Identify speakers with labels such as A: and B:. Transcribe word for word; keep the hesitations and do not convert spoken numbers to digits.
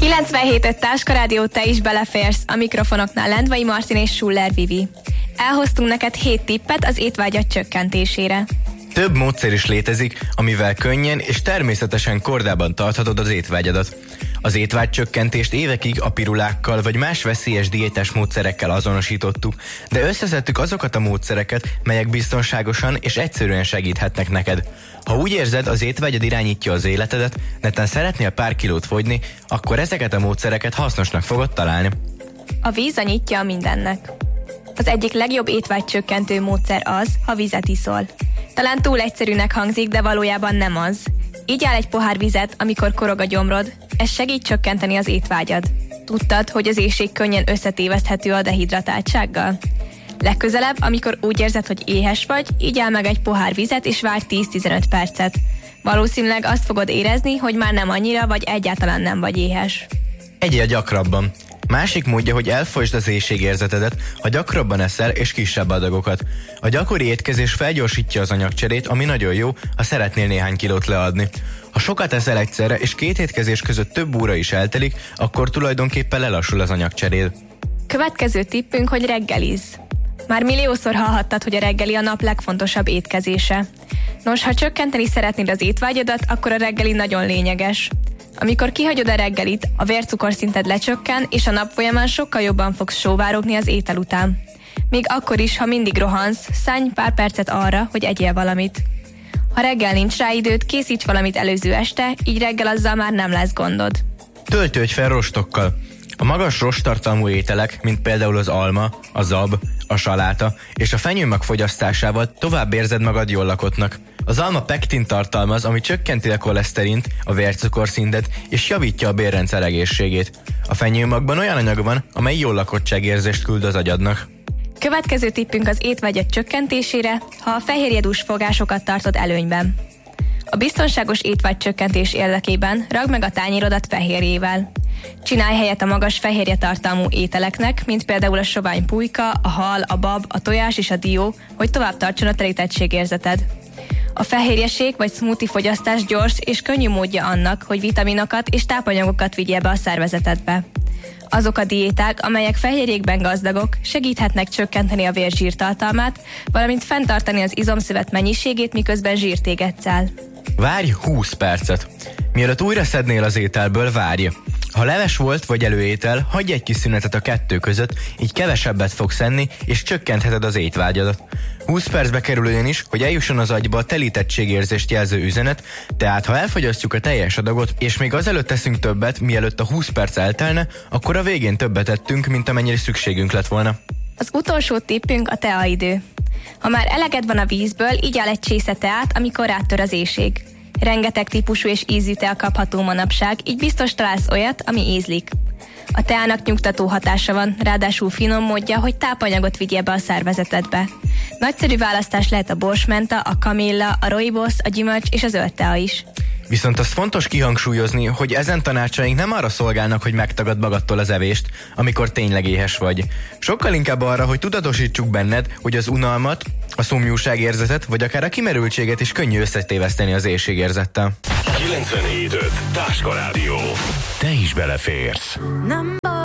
A: kilencvenhét öt Táska Rádió, te is beleférsz. A mikrofonoknál Lendvai Martin és Schuller Vivi. Elhoztunk neked hét tippet az étvágyat csökkentésére.
B: Több módszer is létezik, amivel könnyen és természetesen kordában tarthatod az étvágyadat. Az étvágycsökkentést évekig a pirulákkal vagy más veszélyes diétás módszerekkel azonosítottuk, de összeszedtük azokat a módszereket, melyek biztonságosan és egyszerűen segíthetnek neked. Ha úgy érzed, az étvágyad irányítja az életedet, netán szeretnél pár kilót fogyni, akkor ezeket a módszereket hasznosnak fogod találni.
A: A víz a nyitja mindennek. Az egyik legjobb étvágycsökkentő módszer az, ha vizet iszol. Talán túl egyszerűnek hangzik, de valójában nem az. Így áll egy pohár vizet, amikor korog a gyomrod, ez segít csökkenteni az étvágyad. Tudtad, hogy az éhség könnyen összetéveszthető a dehidratáltsággal? Legközelebb, amikor úgy érzed, hogy éhes vagy, így áll meg egy pohár vizet és várj tíz-tizenöt percet. Valószínűleg azt fogod érezni, hogy már nem annyira, vagy egyáltalán nem vagy éhes.
B: Egyél gyakrabban. Másik módja, hogy elfolytsd az éhségérzetedet, ha gyakrabban eszel és kisebb adagokat. A gyakori étkezés felgyorsítja az anyagcserét, ami nagyon jó, ha szeretnél néhány kilót leadni. Ha sokat eszel egyszerre és két étkezés között több óra is eltelik, akkor tulajdonképpen lelassul az anyagcseréd.
A: Következő tippünk, hogy reggelizz. Már milliószor hallhattad, hogy a reggeli a nap legfontosabb étkezése. Nos, ha csökkenteni szeretnéd az étvágyadat, akkor a reggeli nagyon lényeges. Amikor kihagyod a reggelit, a vércukorszinted lecsökken, és a nap folyamán sokkal jobban fogsz sóvárogni az étel után. Még akkor is, ha mindig rohansz, szállj pár percet arra, hogy egyél valamit. Ha reggel nincs rá időd, készíts valamit előző este, így reggel azzal már nem lesz gondod.
B: Töltődj fel rostokkal. A magas rosttartalmú ételek, mint például az alma, a zab, a saláta és a fenyőmag fogyasztásával tovább érzed magad jól lakottnak. Az alma pektin tartalmaz, ami csökkenti a koleszterint, a vércukorszintet és javítja a bélrendszer egészségét. A fenyőmagban olyan anyag van, amely jól lakottságérzést küld az agyadnak.
A: Következő tippünk az étvágyat csökkentésére, ha a fehérjedús fogásokat tartod előnyben. A biztonságos étvágycsökkentés érdekében ragd meg a tányérodat fehérjével. Csinálj helyet a magas fehérje tartalmú ételeknek, mint például a sovány pulyka, a hal, a bab, a tojás és a dió, hogy tovább tartson a telítettségérzeted. A fehérjeség vagy smoothie fogyasztás gyors és könnyű módja annak, hogy vitaminokat és tápanyagokat vigyél be a szervezetedbe. Azok a diéták, amelyek fehérjékben gazdagok, segíthetnek csökkenteni a vérzsír tartalmát, valamint fenntartani az izomszövet mennyiségét, miközben zsírt égetsz el.
B: Várj húsz percet. Mielőtt újra szednél az ételből, várj. Ha leves volt vagy előétel, hagyj egy kis szünetet a kettő között, így kevesebbet fogsz enni, és csökkentheted az étvágyadat. húsz percbe kerül olyan is, hogy eljusson az agyba a telítettségérzést jelző üzenet, tehát ha elfogyasztjuk a teljes adagot, és még azelőtt teszünk többet, mielőtt a húsz perc eltelne, akkor a végén többet ettünk, mint amennyire szükségünk lett volna.
A: Az utolsó tippünk a teaidő. Ha már eleged van a vízből, így áll egy csésze teát, amikor rátör az éhség. Rengeteg típusú és ízű tea kapható manapság, így biztos találsz olyat, ami ízlik. A teának nyugtató hatása van, ráadásul finom módja, hogy tápanyagot vigyél be a szervezetedbe. Nagyszerű választás lehet a borsmenta, a kamilla, a rooibos, a gyümölcs és a zöld tea is.
B: Viszont az fontos kihangsúlyozni, hogy ezen tanácsaink nem arra szolgálnak, hogy megtagad magadtól az evést, amikor tényleg éhes vagy. Sokkal inkább arra, hogy tudatosítsuk benned, hogy az unalmat, a szomjúságérzetet, vagy akár a kimerültséget is könnyű összetéveszteni az éhségérzettel.
C: kilencvenhét öt Táska Rádió. Te is beleférsz.